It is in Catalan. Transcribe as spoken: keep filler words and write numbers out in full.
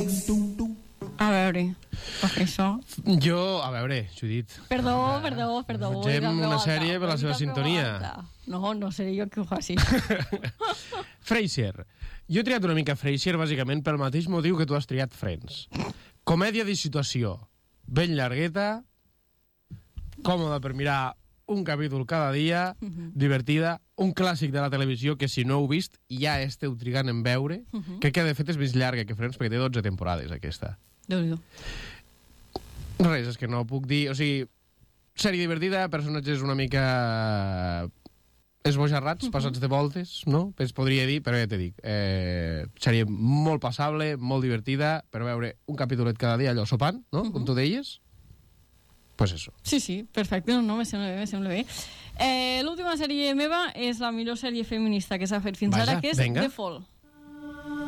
A veure, perquè això... Jo, a veure, Judit. Perdó, perdó, perdó. Fem una sèrie per la seva sintonia. No, no seré jo que ho faci. Frasier. Jo he triat una mica Frasier, bàsicament, pel mateix motiu que tu has triat Friends. Comèdia de situació. Ben llargueta, còmoda per mirar un capítol cada dia, uh -huh. divertida, un clàssic de la televisió que si no heu vist ja esteu trigant en veure, uh -huh. crec que de fet és més llarga que Friends perquè té dotze temporades aquesta. Déu-n'hi-do. Res, és que no puc dir... O sigui, sèrie divertida, personatges una mica esbojarrats, uh -huh. passats de voltes, no? Es podria dir, però ja t'he dit. Eh, sèrie molt passable, molt divertida, per veure un capítolet cada dia, allò sopant, no? Uh -huh. Com tu deies. Pues eso. Sí, sí, perfecte, no, no, me sembla bé, me sembla bé. Eh, L'última sèrie meva és la millor sèrie feminista que s'ha fet fins Vaja, ara, que és venga. The Fall.